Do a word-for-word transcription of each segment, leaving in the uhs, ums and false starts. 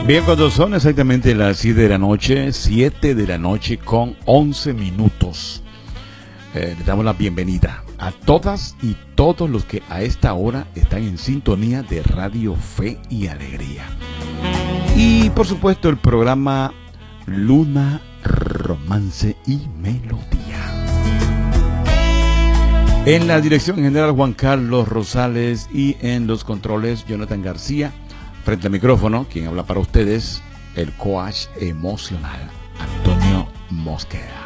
Bien, cuando son exactamente las siete de la noche, siete de la noche con once minutos, eh, le damos la bienvenida a todas y todos los que a esta hora están en sintonía de Radio Fe y Alegría. Y por supuesto el programa Luna, Romance y Melodía. En la dirección general Juan Carlos Rosales y en los controles Jonathan García. Frente al micrófono, quien habla para ustedes, el coach emocional, Antonio Mosquera.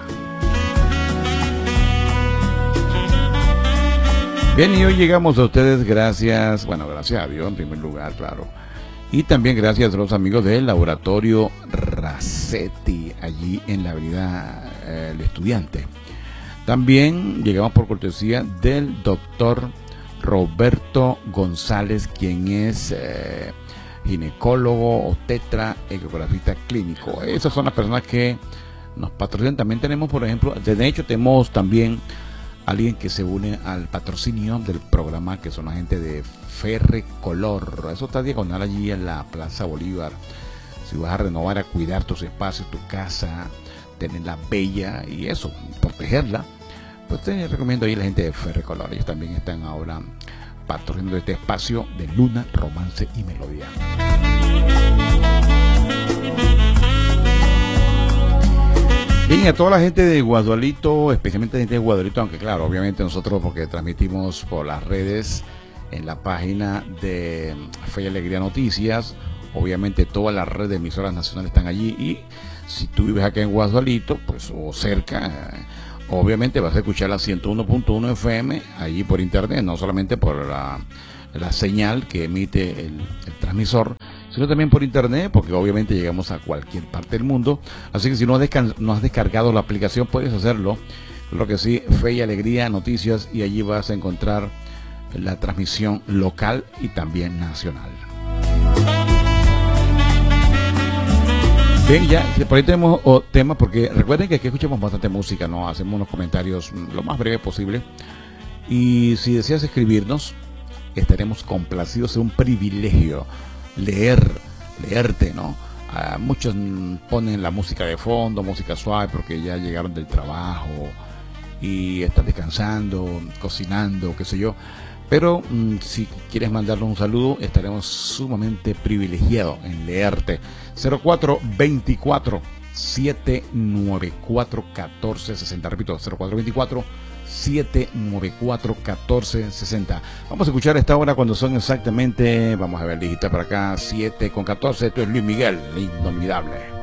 Bien, y hoy llegamos a ustedes gracias, bueno, gracias a Dios en primer lugar, claro. Y también gracias a los amigos del Laboratorio Racetti, allí en la avenida eh, El Estudiante. También llegamos por cortesía del doctor Roberto González, quien es... Eh, ginecólogo, obstetra, ecografista clínico. Esas son las personas que nos patrocinan. También tenemos, por ejemplo, de hecho tenemos también alguien que se une al patrocinio del programa, que son la gente de Ferrecolor. Eso está diagonal allí en la Plaza Bolívar. Si vas a renovar, a cuidar tus espacios, tu casa, tenerla bella y eso, protegerla, pues te recomiendo ahí la gente de Ferrecolor. Ellos también están ahora patrocinando este espacio de Luna, Romance y Melodía. Bien, a toda la gente de Guadualito, especialmente la gente de Guadualito, aunque claro, obviamente nosotros porque transmitimos por las redes, en la página de Fe y Alegría Noticias, obviamente todas las redes de emisoras nacionales están allí, y si tú vives acá en Guadualito, pues o cerca, obviamente vas a escuchar la ciento uno punto uno F M allí por internet, no solamente por la, la señal que emite el, el transmisor, sino también por internet, porque obviamente llegamos a cualquier parte del mundo. Así que si no has, no has descargado la aplicación, puedes hacerlo. Lo que sí, Fe y Alegría Noticias, y allí vas a encontrar la transmisión local y también nacional. Bien, ya por ahí tenemos oh, temas, porque recuerden que aquí escuchamos bastante música, ¿no? Hacemos unos comentarios lo más breve posible. Y si deseas escribirnos, estaremos complacidos. Es un privilegio leer, leerte, ¿no? Uh, muchos ponen la música de fondo, música suave, porque ya llegaron del trabajo y están descansando, cocinando, qué sé yo. Pero mmm, si quieres mandarnos un saludo, estaremos sumamente privilegiados en leerte. Cero cuatro veinticuatro, siete nueve cuatro, uno cuatro seis cero. Repito, cero cuatro veinticuatro, siete nueve cuatro, uno cuatro seis cero. Vamos a escuchar a esta hora cuando son exactamente, vamos a ver, digita para acá, siete con catorce. Esto es Luis Miguel, el inolvidable.